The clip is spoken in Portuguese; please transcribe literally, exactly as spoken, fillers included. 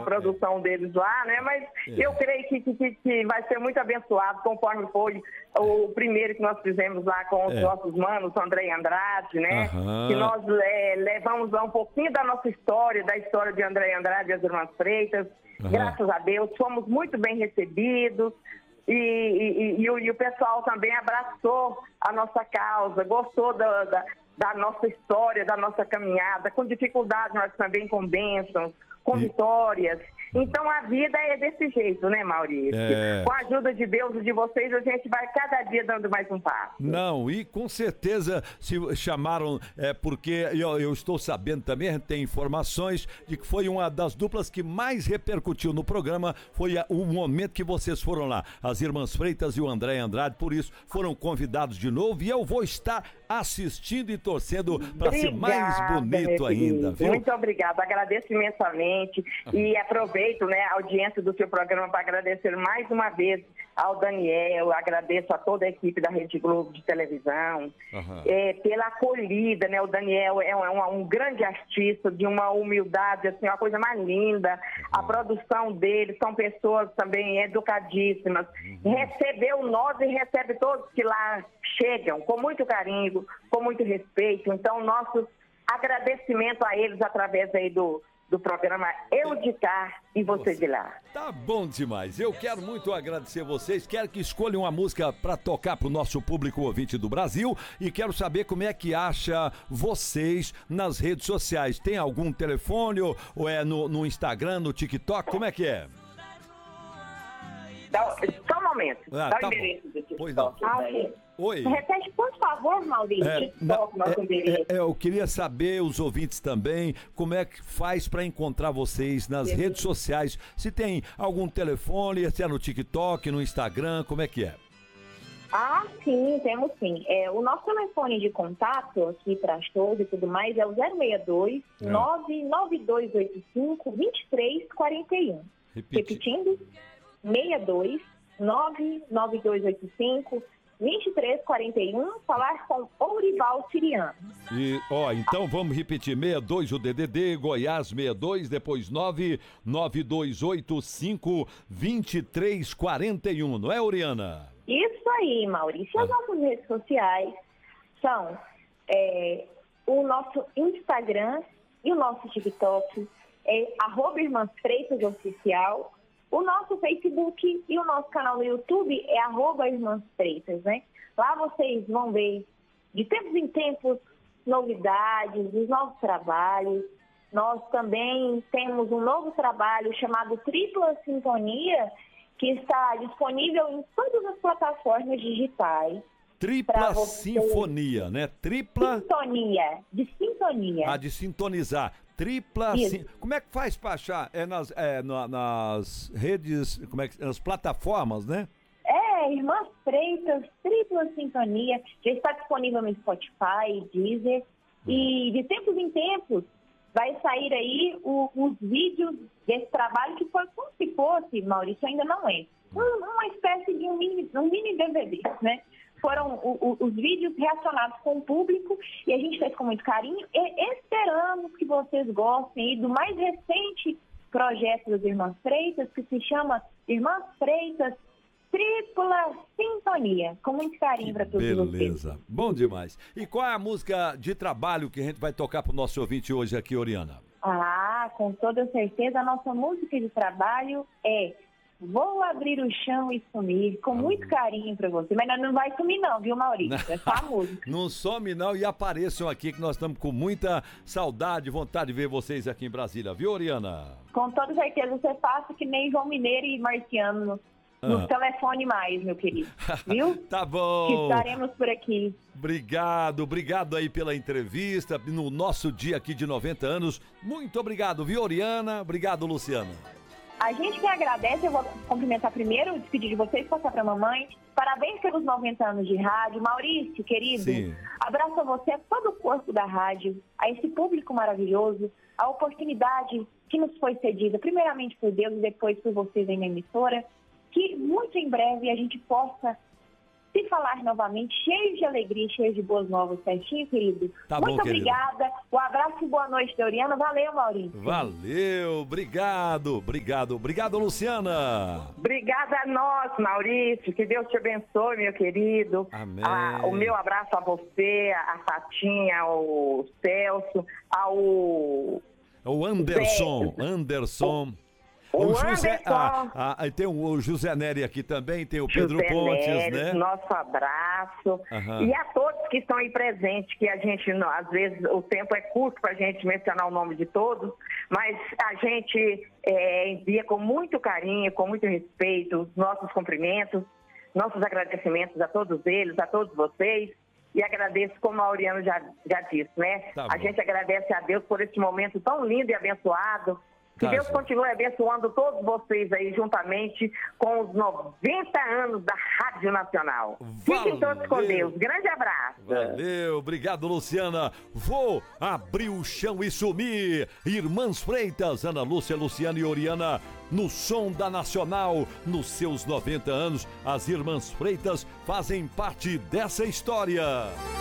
produção deles lá, né? Mas É. eu creio que, que, que vai ser muito abençoado, conforme foi o primeiro que nós fizemos lá com os É. nossos manos, o André Andrade, né? Aham. Que nós é, levamos lá um pouquinho da nossa história, da história de André Andrade e as Irmãs Freitas. Aham. Graças a Deus, fomos muito bem recebidos. E, e, e, o, e o pessoal também abraçou a nossa causa, gostou da, da, da nossa história, da nossa caminhada, com dificuldades, mas também com bênçãos, com E- vitórias. Então a vida é desse jeito, né, Maurício? É. Com a ajuda de Deus e de vocês, a gente vai cada dia dando mais um passo. Não, e com certeza se chamaram, é, porque eu, eu estou sabendo também, a gente tem informações de que foi uma das duplas que mais repercutiu no programa, foi a- o momento que vocês foram lá, as Irmãs Freitas e o André Andrade, por isso foram convidados de novo e eu vou estar assistindo e torcendo para ser mais Obrigada, bonito meu ainda, querido. viu? Muito obrigada, agradeço imensamente e aproveito, né, a audiência do seu programa para agradecer mais uma vez ao Daniel, agradeço a toda a equipe da Rede Globo de televisão, Aham. é, pela acolhida, né, o Daniel é um, é um- um grande artista, de uma humildade, assim, uma coisa mais linda, a produção dele, são pessoas também educadíssimas, recebeu nós e recebe todos que lá chegam, com muito carinho, com muito respeito, então nosso agradecimento a eles através aí do, do programa Eu de Cá e Você de Lá. Tá bom demais. Eu quero muito agradecer vocês. Quero que escolham uma música para tocar pro nosso público ouvinte do Brasil e quero saber como é que acha vocês nas redes sociais. Tem algum telefone ou, ou é no, no Instagram, no TikTok? Como é que é? Dá, só um momento, Ah, dá tá o bom. endereço do TikTok. Pois não. Ah, sim. Oi. Repete, por favor, Maurício, É, TikTok, não, nosso é, endereço. é, é, eu queria saber, os ouvintes também, como é que faz para encontrar vocês nas redes sociais. Se tem algum telefone, se é no TikTok, no Instagram, como é que é? Ah, sim, temos sim. É, o nosso telefone de contato aqui para shows e tudo mais é o zero seis dois, É. nove nove dois oito cinco, dois três quatro um. Repeti- Repetindo, seis dois, nove nove dois oito cinco, dois três quatro um, falar com Ourival Siriano. E, ó, então vamos repetir, sessenta e dois o D D D, Goiás sessenta e dois, depois nove nove dois oito cinco, dois três quatro um, não é, Oriana? Isso aí, Maurício. As nossas redes sociais são é, o nosso Instagram e o nosso TikTok, é arroba Irmãs Freitas Oficial. O nosso Facebook e o nosso canal no YouTube é arroba Irmãs Freitas, né? Lá vocês vão ver, de tempos em tempos, novidades, os novos trabalhos. Nós também temos um novo trabalho chamado Tripla Sintonia, que está disponível em todas as plataformas digitais. Tripla Pra você. Sinfonia, né? Tripla... Sintonia, de sintonia. Ah, de sintonizar. Tripla... Isso. Sin... Como é que faz pra achar? É nas, é, na- nas redes, como é que... nas plataformas, né? É, Irmãs Freitas, Tripla Sintonia, já está disponível no Spotify, Deezer, e de tempos em tempos vai sair aí o- os vídeos desse trabalho que foi como se fosse, Maurício, ainda não é, um- uma espécie de um mini, um mini D V D, né? Foram o- o- os vídeos reacionados com o público e a gente fez com muito carinho e esperamos que vocês gostem aí do mais recente projeto das Irmãs Freitas, que se chama Irmãs Freitas Tripla Sintonia, com muito carinho para todos vocês. Beleza. Bom demais. E qual é a música de trabalho que a gente vai tocar pro nosso ouvinte hoje aqui, Oriana? Ah, com toda certeza, a nossa música de trabalho é Vou Abrir o Chão e Sumir, com muito carinho para você. Mas nós não vai sumir não, viu, Maurício? É só a música. Não some não e apareçam aqui que nós estamos com muita saudade, vontade de ver vocês aqui em Brasília, viu, Oriana? Com toda certeza, você faça que nem João Mineiro e Marciano no, no Ah. telefone mais, meu querido. Viu? Tá Que bom. estaremos por aqui. Obrigado, obrigado aí pela entrevista no nosso dia aqui de noventa anos. Muito obrigado, viu, Oriana? Obrigado, Luciano. A gente que agradece, eu vou cumprimentar primeiro, despedir de vocês, passar para a mamãe. Parabéns pelos noventa anos de rádio. Maurício, querido, Sim. abraço a você, a todo o corpo da rádio, a esse público maravilhoso, a oportunidade que nos foi cedida, primeiramente por Deus e depois por vocês aí na emissora, que muito em breve a gente possa se se falar novamente, cheio de alegria, cheio de boas novas, certinho, querido? Tá Muito bom, querido. obrigada. Um abraço e boa noite, Deuriana. Valeu, Maurício. Valeu, obrigado, obrigado, obrigado, Luciana. Obrigada a nós, Maurício. Que Deus te abençoe, meu querido. Amém. Ah, o meu abraço a você, a Fatinha, ao Celso, ao... O Anderson, Anderson. O José, Anderson. ah, ah, tem o José Nery aqui também, tem o Pedro José Pontes, Neres, né? Nosso abraço. Aham. E a todos que estão aí presentes, que a gente, não- às vezes, o tempo é curto para a gente mencionar o nome de todos, mas a gente é, envia com muito carinho, com muito respeito, os nossos cumprimentos, nossos agradecimentos a todos eles, a todos vocês. E agradeço, como a Auriano já, já disse, né? Tá a bom. gente agradece a Deus por esse momento tão lindo e abençoado. Que Tá, Deus gente. continue abençoando todos vocês aí, juntamente com os noventa anos da Rádio Nacional. Fiquem todos com Valeu. Deus. Grande abraço. Valeu, obrigado, Luciana. Vou abrir o chão e sumir. Irmãs Freitas, Ana Lúcia, Luciana e Oriana, no som da Nacional, nos seus noventa anos, as Irmãs Freitas fazem parte dessa história.